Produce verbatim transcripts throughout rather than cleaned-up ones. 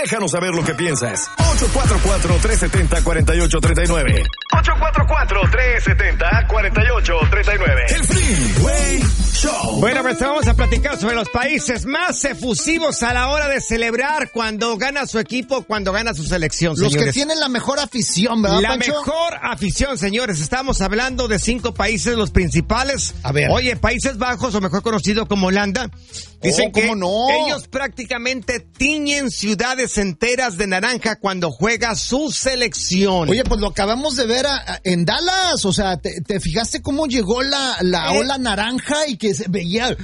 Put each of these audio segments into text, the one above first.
Déjanos saber lo que piensas. ocho cuatro cuatro, tres siete cero, cuatro ocho tres nueve. ocho cuatro cuatro, tres siete cero, cuatro ocho tres nueve. El Freeway Show. Bueno, pues vamos a platicar sobre los países más efusivos a la hora de celebrar cuando gana su equipo, cuando gana su selección, Los señores. que tienen la mejor afición, ¿verdad, La Pancho? mejor afición, señores. Estamos hablando de cinco países, los principales. A ver. Oye, Países Bajos, o mejor conocido como Holanda, dicen Oh, ¿cómo que no? ellos prácticamente tiñen ciudades enteras de naranja cuando juega su selección. Oye, pues lo acabamos de ver a, a, en Dallas, o sea, ¿te, te fijaste cómo llegó la, la Eh. ola naranja y que se veía?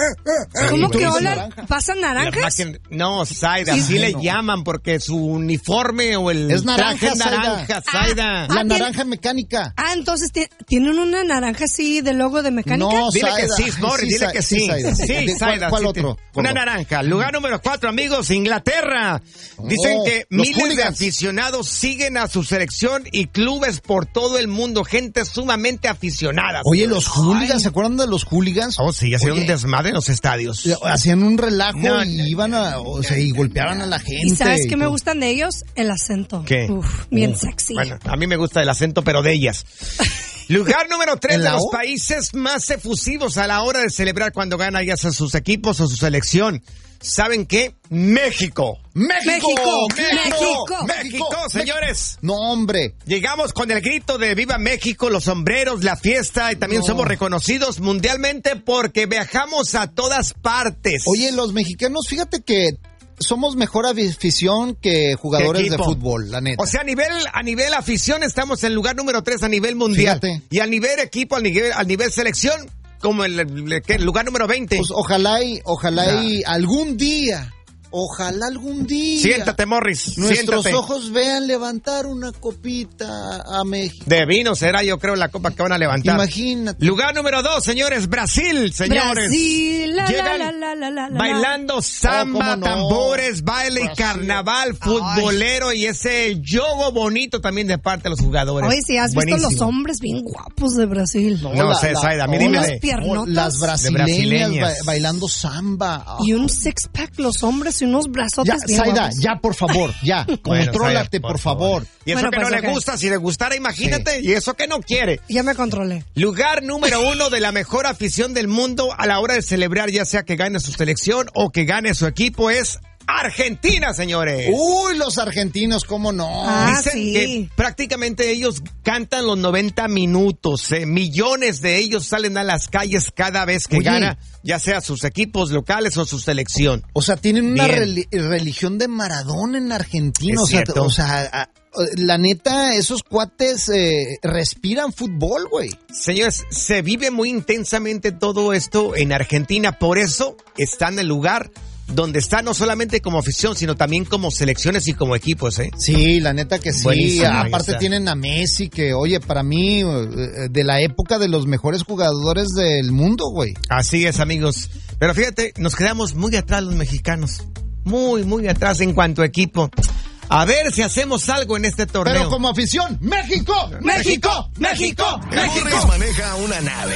¿Cómo que Entonces, ola? naranja. ¿Pasan La naranjas? máquina- No, Zaida, Sí, así le no. llaman porque su uniforme o el Es naranja, traje es Zaida. naranja, Zaida. Ah, La tiene- naranja mecánica. Ah, entonces ti- tienen una naranja así de logo de mecánica. No, Dile Zaida. que sí, Morris, Sí, dile Za- que sí, sí. Zaida. Sí, ¿De cuál- Zaida, cuál sí otro? te- Una naranja. Lugar número cuatro, amigos, Inglaterra. Dicen Oh, que los miles de hooligans. aficionados siguen a su selección y clubes por todo el mundo. Gente sumamente aficionada. Oye, los hooligans, ¿se acuerdan de los hooligans? Oh, sí, hacían Oye, un desmadre en los estadios. hacían un relajo No, y no, iban a, o sea, y golpeaban a la gente. ¿Y sabes y qué me todo. gustan de ellos? El acento. ¿Qué? Uf, bien Uh, sexy. Bueno, a mí me gusta el acento, pero de ellas. Lugar número tres ¿En de la los O? países más efusivos a la hora de celebrar cuando gana ya sea sus equipos o su selección. ¿Saben qué? México. ¡México! México, ¡México! México. México, señores. No, hombre. Llegamos con el grito de Viva México, los sombreros, la fiesta y también No. somos reconocidos mundialmente porque viajamos a todas partes. Oye, los mexicanos, fíjate que somos mejor afición que jugadores ¿Qué de equipo? fútbol, la neta. O sea, a nivel, a nivel afición estamos en lugar número tres a nivel mundial. Fíjate. Y a nivel equipo, al nivel, al nivel selección, como el, el- el- ¿qué? El lugar número veinte. Pues ojalá y, ojalá y algún día, ojalá algún día. Siéntate, Morris. Nuestros siéntate. ojos vean levantar una copita a México. De vino será, yo creo, la copa que van a levantar. Imagínate. Lugar número dos, señores, Brasil, señores. Brasil, la, Llegan la, la, la, la, la, bailando samba, Oh, ¿cómo no? tambores, baile y Brasil. carnaval futbolero y ese yogo bonito también de parte de los jugadores. Oye, si has visto Buenísimo. los hombres bien guapos de Brasil. No la- sé, la- Zaida, a mí oh, dime unas de- piernotas. Las brasileñas, brasileñas. ba- bailando samba. Oh. Y un six pack los hombres y unos brazotes Ya, bien Zaida, guapos. ya, por favor, ya. Bueno, Contrólate, Zaida, por favor. Y eso Bueno, que pues, no ok. le gusta, si le gustara, imagínate, y eso que no quiere. Ya me controlé. Lugar número uno de la mejor afición del mundo a la hora de celebrar, ya sea que gane su selección o que gane su equipo, es Argentina, señores. Uy, los argentinos, ¿cómo no? Ah, Dicen sí. que prácticamente ellos cantan los noventa minutos. eh, millones de ellos salen a las calles cada vez que Oye. gana, ya sea sus equipos locales o su selección. O sea, tienen una Bien. reli- religión de Maradona en Argentina. Es O sea, cierto. o sea, a- la neta, esos cuates eh, respiran fútbol, güey. Señores, se vive muy intensamente todo esto en Argentina, por eso está en el lugar donde está no solamente como afición, sino también como selecciones y como equipos, ¿eh? Sí, la neta que sí. Buenísimo, ahí Aparte está. tienen a Messi, que, oye, para mí, eh, de la época de los mejores jugadores del mundo, güey. Así es, amigos. Pero fíjate, nos quedamos muy atrás los mexicanos. Muy, muy atrás en cuanto a equipo. A ver si hacemos algo en este torneo. Pero como afición, ¡México! ¡México! ¡México! Morris maneja una nave.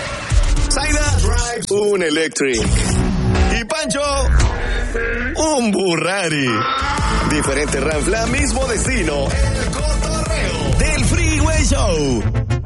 Zaida drives un electric. Y Pancho, un Burrari. Diferente ranfla, mismo destino. El cotorreo del Freeway Show.